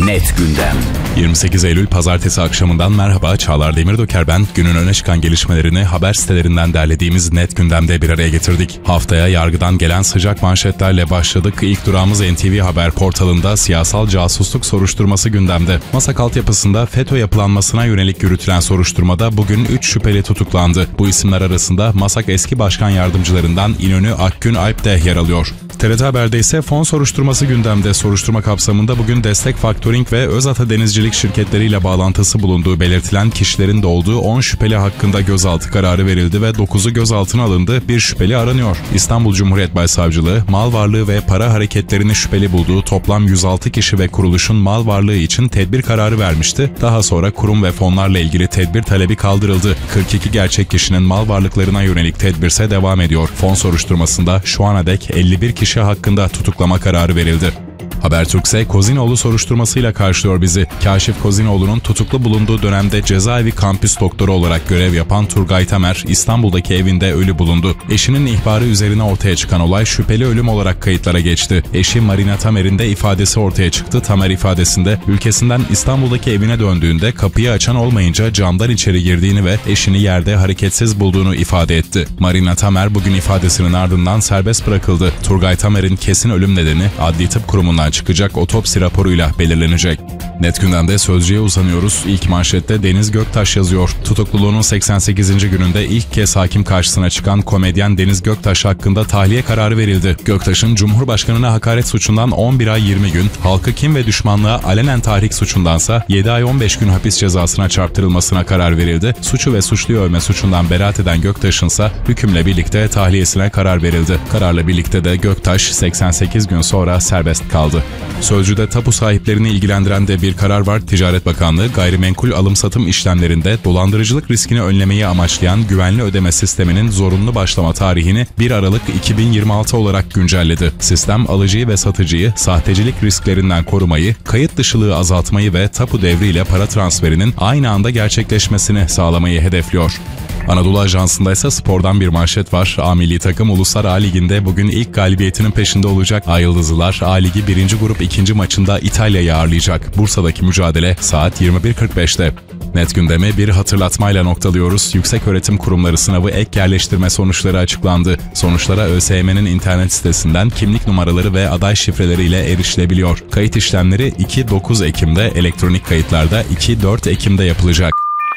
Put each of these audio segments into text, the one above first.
Net Gündem. 28 Eylül Pazartesi akşamından merhaba, Çağlar Demirdoker ben. Günün öne çıkan gelişmelerini haber sitelerinden derlediğimiz Net Gündem'de bir araya getirdik. Haftaya yargıdan gelen sıcak manşetlerle başladık. İlk durağımız NTV Haber portalında siyasal casusluk soruşturması gündemde. MASAK altyapısında FETÖ yapılanmasına yönelik yürütülen soruşturmada bugün 3 şüpheli tutuklandı. Bu isimler arasında MASAK eski başkan yardımcılarından İnönü Akgün Alp de yer alıyor. TRT Haber'de ise fon soruşturması gündemde. Soruşturma kapsamında bugün Destek Faktöring ve Özata Denizcilik şirketleriyle bağlantısı bulunduğu belirtilen kişilerin de olduğu 10 şüpheli hakkında gözaltı kararı verildi ve 9'u gözaltına alındı. Bir şüpheli aranıyor. İstanbul Cumhuriyet Başsavcılığı, mal varlığı ve para hareketlerini şüpheli bulduğu toplam 106 kişi ve kuruluşun mal varlığı için tedbir kararı vermişti. Daha sonra kurum ve fonlarla ilgili tedbir talebi kaldırıldı. 42 gerçek kişinin mal varlıklarına yönelik tedbirse devam ediyor. Fon soruşturmasında şu ana dek 51 kişi hakkında tutuklama kararı verildi. Habertürk ise Kozinoğlu soruşturmasıyla karşılıyor bizi. Kaşif Kozinoğlu'nun tutuklu bulunduğu dönemde cezaevi kampüs doktoru olarak görev yapan Turgay Tamer, İstanbul'daki evinde ölü bulundu. Eşinin ihbarı üzerine ortaya çıkan olay şüpheli ölüm olarak kayıtlara geçti. Eşi Marina Tamer'in de ifadesi ortaya çıktı. Tamer ifadesinde ülkesinden İstanbul'daki evine döndüğünde kapıyı açan olmayınca camdan içeri girdiğini ve eşini yerde hareketsiz bulduğunu ifade etti. Marina Tamer bugün ifadesinin ardından serbest bırakıldı. Turgay Tamer'in kesin ölüm nedeni Adli Tıp Kurumu'ndan çıkacak otopsi raporuyla belirlenecek. Net Gündem'de Sözcü'ye uzanıyoruz. İlk manşette Deniz Göktaş yazıyor. Tutukluluğunun 88. gününde ilk kez hakim karşısına çıkan komedyen Deniz Göktaş hakkında tahliye kararı verildi. Göktaş'ın Cumhurbaşkanı'na hakaret suçundan 11 ay 20 gün, halkı kin ve düşmanlığa alenen tahrik suçundansa 7 ay 15 gün hapis cezasına çarptırılmasına karar verildi. Suçu ve suçluyu övme suçundan beraat eden Göktaş'ınsa hükümle birlikte tahliyesine karar verildi. Kararla birlikte de Göktaş 88 gün sonra serbest kaldı. Sözcü'de tapu sahiplerini ilgilendiren de bir karar var. Ticaret Bakanlığı gayrimenkul alım-satım işlemlerinde dolandırıcılık riskini önlemeyi amaçlayan güvenli ödeme sisteminin zorunlu başlama tarihini 1 Aralık 2026 olarak güncelledi. Sistem alıcıyı ve satıcıyı sahtecilik risklerinden korumayı, kayıt dışılığı azaltmayı ve tapu devriyle para transferinin aynı anda gerçekleşmesini sağlamayı hedefliyor. Anadolu Ajansı'nda ise spordan bir manşet var. A milli takım Uluslar A Ligi'nde bugün ilk galibiyetinin peşinde olacak. Ay Yıldızlılar A Ligi 1. Grup 2. maçında İtalya'yı ağırlayacak. Bursa'daki mücadele saat 21.45'te. Net Gündem'i bir hatırlatmayla noktalıyoruz. Yükseköğretim Kurumları sınavı ek yerleştirme sonuçları açıklandı. Sonuçlara ÖSYM'nin internet sitesinden kimlik numaraları ve aday şifreleriyle erişilebiliyor. Kayıt işlemleri 2-9 Ekim'de, elektronik kayıtlarda 2-4 Ekim'de yapılacak.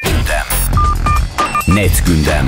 Net Gündem.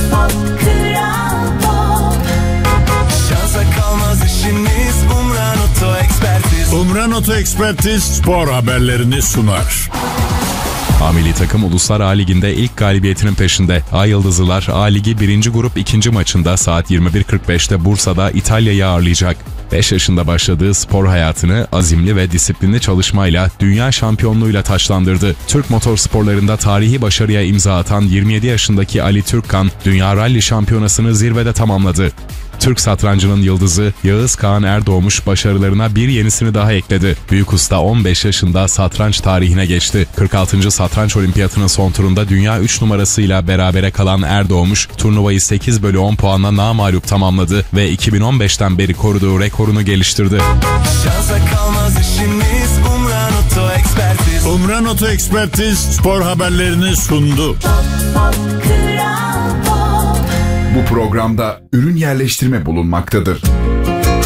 Şansa kalmaz işiniz, Umran Oto Ekspertiz. Umran Oto Ekspertiz spor haberlerini sunar. A milli takım Uluslar A Ligi'nde ilk galibiyetinin peşinde. Ay Yıldızlılar A Ligi 1. Grup 2. maçında saat 21.45'te Bursa'da İtalya'yı ağırlayacak. 5 yaşında başladığı spor hayatını azimli ve disiplinli çalışmayla dünya şampiyonluğuyla taçlandırdı. Türk motorsporlarında tarihi başarıya imza atan 27 yaşındaki Ali Türkkan, Dünya Rally Şampiyonası'nı zirvede tamamladı. Türk satrancının yıldızı Yağız Kağan Erdoğmuş başarılarına bir yenisini daha ekledi. Büyük usta 15 yaşında satranç tarihine geçti. 46. Satranç Olimpiyatının son turunda dünya 3 numarasıyla berabere kalan Erdoğmuş, turnuvayı 8/10 puanla namağlup tamamladı ve 2015'ten beri koruduğu rekorunu geliştirdi. Şansa kalmaz işiniz, Umran Oto Ekspertiz. Umran Oto Ekspertiz spor haberlerini sundu. Bu programda ürün yerleştirme bulunmaktadır.